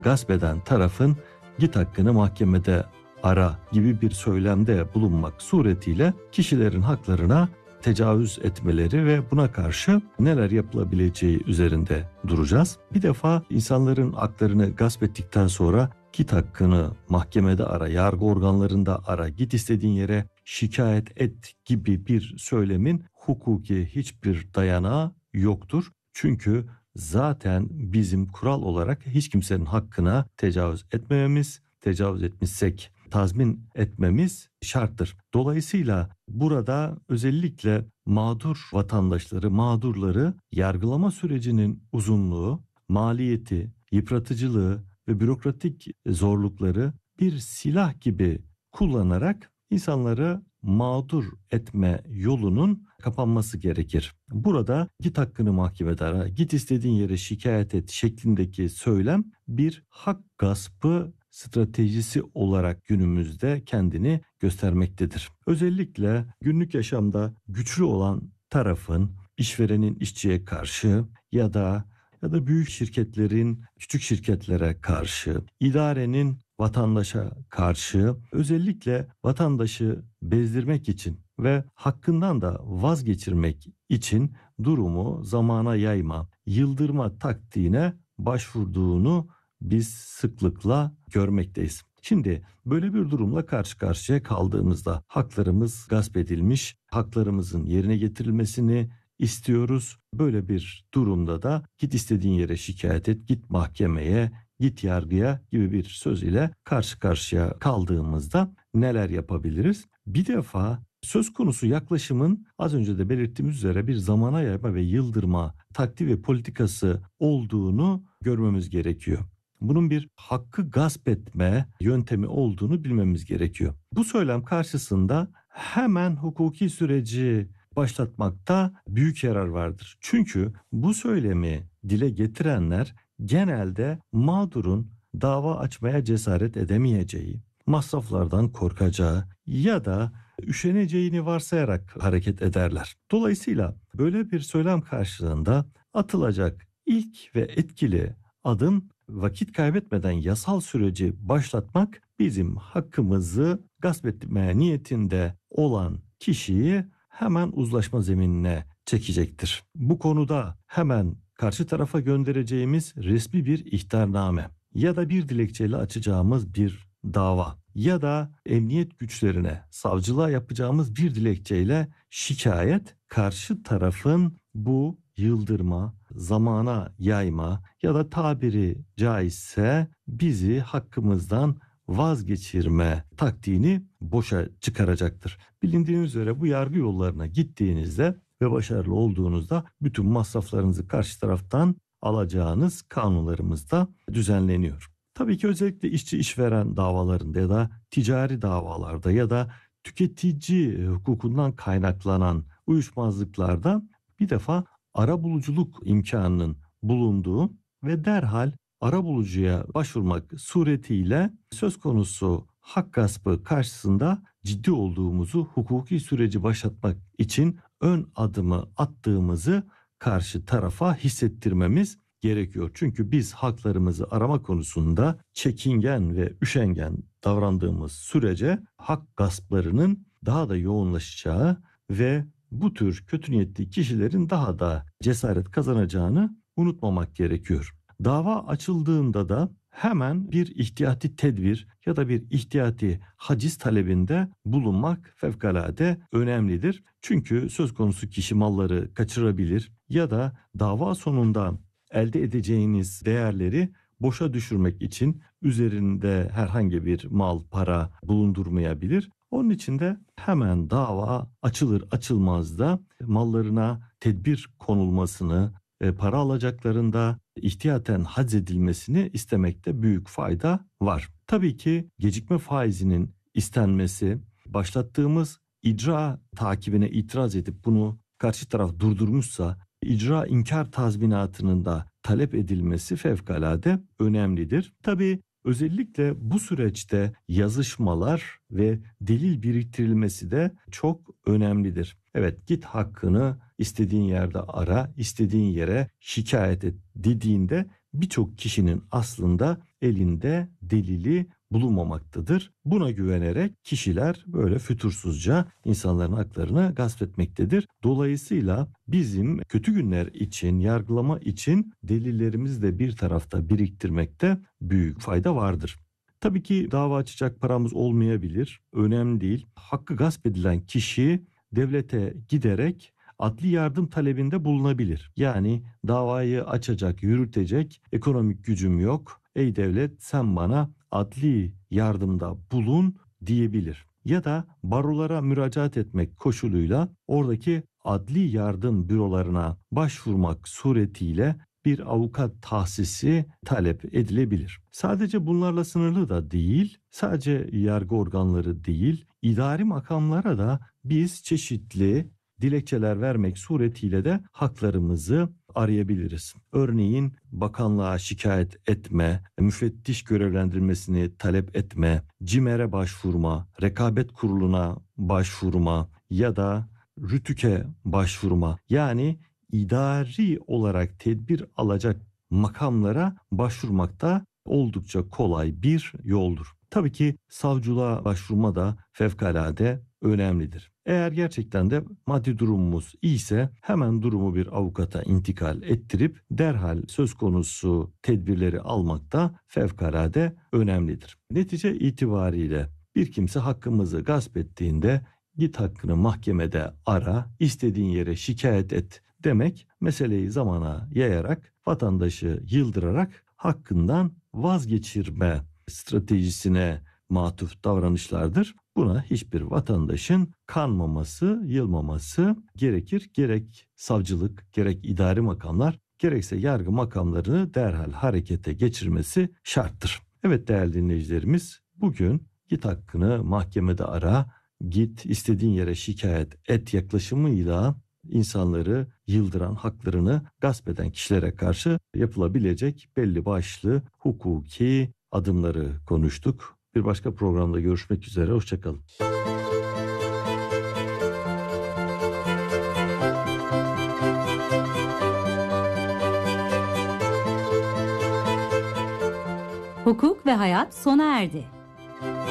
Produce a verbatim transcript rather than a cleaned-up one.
gasp eden tarafın git hakkını mahkemede ara gibi bir söylemde bulunmak suretiyle kişilerin haklarına tecavüz etmeleri ve buna karşı neler yapılabileceği üzerinde duracağız. Bir defa insanların haklarını gasp ettikten sonra git hakkını mahkemede ara, yargı organlarında ara, git istediğin yere şikayet et gibi bir söylemin hukuki hiçbir dayanağı yoktur. Çünkü zaten bizim kural olarak hiç kimsenin hakkına tecavüz etmememiz, tecavüz etmişsek tazmin etmemiz şarttır. Dolayısıyla burada özellikle mağdur vatandaşları, mağdurları yargılama sürecinin uzunluğu, maliyeti, yıpratıcılığı ve bürokratik zorlukları bir silah gibi kullanarak insanları mağdur etme yolunun kapanması gerekir. Burada git hakkını mahkemede ara, git istediğin yere şikayet et şeklindeki söylem bir hak gaspı stratejisi olarak günümüzde kendini göstermektedir. Özellikle günlük yaşamda güçlü olan tarafın işverenin işçiye karşı ya da ya da büyük şirketlerin küçük şirketlere karşı, idarenin vatandaşa karşı özellikle vatandaşı bezdirmek için ve hakkından da vazgeçirmek için durumu zamana yayma, yıldırma taktiğine başvurduğunu biz sıklıkla görmekteyiz. Şimdi böyle bir durumla karşı karşıya kaldığımızda haklarımız gasp edilmiş, haklarımızın yerine getirilmesini istiyoruz. Böyle bir durumda da git istediğin yere şikayet et, git mahkemeye, git yargıya gibi bir söz ile karşı karşıya kaldığımızda neler yapabiliriz? Bir defa söz konusu yaklaşımın az önce de belirttiğimiz üzere bir zamana yayma ve yıldırma taktiği ve politikası olduğunu görmemiz gerekiyor. Bunun bir hakkı gasp etme yöntemi olduğunu bilmemiz gerekiyor. Bu söylem karşısında hemen hukuki süreci başlatmakta büyük yarar vardır. Çünkü bu söylemi dile getirenler genelde mağdurun dava açmaya cesaret edemeyeceği, masraflardan korkacağı ya da üşeneceğini varsayarak hareket ederler. Dolayısıyla böyle bir söylem karşılığında atılacak ilk ve etkili adım vakit kaybetmeden yasal süreci başlatmak, bizim hakkımızı gasp etmeye niyetinde olan kişiyi hemen uzlaşma zeminine çekecektir. Bu konuda hemen karşı tarafa göndereceğimiz resmi bir ihtarname ya da bir dilekçeyle açacağımız bir dava ya da emniyet güçlerine, savcılığa yapacağımız bir dilekçeyle şikayet karşı tarafın bu yıldırma, zamana yayma ya da tabiri caizse bizi hakkımızdan vazgeçirme taktiğini boşa çıkaracaktır. Bilindiğiniz üzere bu yargı yollarına gittiğinizde ve başarılı olduğunuzda bütün masraflarınızı karşı taraftan alacağınız kanunlarımızda düzenleniyor. Tabii ki özellikle işçi işveren davalarında ya da ticari davalarda ya da tüketici hukukundan kaynaklanan uyuşmazlıklarda bir defa arabuluculuk imkanının bulunduğu ve derhal arabulucuya başvurmak suretiyle söz konusu hak gaspı karşısında ciddi olduğumuzu, hukuki süreci başlatmak için ön adımı attığımızı karşı tarafa hissettirmemiz gerekiyor. Çünkü biz haklarımızı arama konusunda çekingen ve üşengen davrandığımız sürece hak gasplarının daha da yoğunlaşacağı ve bu tür kötü niyetli kişilerin daha da cesaret kazanacağını unutmamak gerekiyor. Dava açıldığında da hemen bir ihtiyati tedbir ya da bir ihtiyati haciz talebinde bulunmak fevkalade önemlidir. Çünkü söz konusu kişi malları kaçırabilir ya da dava sonunda elde edeceğiniz değerleri boşa düşürmek için üzerinde herhangi bir mal, para bulundurmayabilir. Onun için de hemen dava açılır açılmaz da mallarına tedbir konulmasını, para alacaklarında ihtiyaten haczedilmesini istemekte büyük fayda var. Tabii ki gecikme faizinin istenmesi, başlattığımız icra takibine itiraz edip bunu karşı taraf durdurmuşsa icra inkar tazminatının da talep edilmesi fevkalade önemlidir. Tabii özellikle bu süreçte yazışmalar ve delil biriktirilmesi de çok önemlidir. Evet, git hakkını istediğin yerde ara, istediğin yere şikayet et dediğinde birçok kişinin aslında elinde delili bulunmamaktadır. Buna güvenerek kişiler böyle fütursuzca insanların haklarını gasp etmektedir. Dolayısıyla bizim kötü günler için, yargılama için delillerimizi de bir tarafta biriktirmekte büyük fayda vardır. Tabii ki dava açacak paramız olmayabilir. Önemli değil. Hakkı gasp edilen kişi devlete giderek adli yardım talebinde bulunabilir. Yani davayı açacak, yürütecek ekonomik gücüm yok. Ey devlet, sen bana adli yardımda bulun diyebilir. Ya da barolara müracaat etmek koşuluyla oradaki adli yardım bürolarına başvurmak suretiyle bir avukat tahsisi talep edilebilir. Sadece bunlarla sınırlı da değil, sadece yargı organları değil, idari makamlara da biz çeşitli dilekçeler vermek suretiyle de haklarımızı arayabiliriz. Örneğin bakanlığa şikayet etme, müfettiş görevlendirmesini talep etme, CİMER'e başvurma, rekabet kuruluna başvurma ya da RÜTÜK'e başvurma, yani idari olarak tedbir alacak makamlara başvurmak da oldukça kolay bir yoldur. Tabii ki savcılığa başvurma da fevkalade önemlidir. Eğer gerçekten de maddi durumumuz iyiyse hemen durumu bir avukata intikal ettirip derhal söz konusu tedbirleri almak da fevkalade önemlidir. Netice itibariyle bir kimse hakkımızı gasp ettiğinde git hakkını mahkemede ara, istediğin yere şikayet et demek, meseleyi zamana yayarak, vatandaşı yıldırarak hakkından vazgeçirme stratejisine matuf davranışlardır. Buna hiçbir vatandaşın kanmaması, yılmaması gerekir. Gerek savcılık, gerek idari makamlar, gerekse yargı makamlarını derhal harekete geçirmesi şarttır. Evet değerli dinleyicilerimiz, bugün git hakkını mahkemede ara, git istediğin yere şikayet et yaklaşımıyla insanları yıldıran, haklarını gasp eden kişilere karşı yapılabilecek belli başlı hukuki adımları konuştuk. Bir başka programda görüşmek üzere, hoşçakalın. Hukuk ve Hayat sona erdi.